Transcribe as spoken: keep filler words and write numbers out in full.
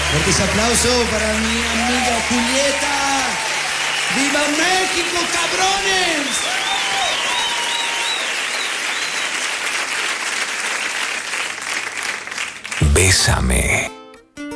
Fuerte ese aplauso para mi amiga Julieta. ¡Viva México, cabrones! Bésame.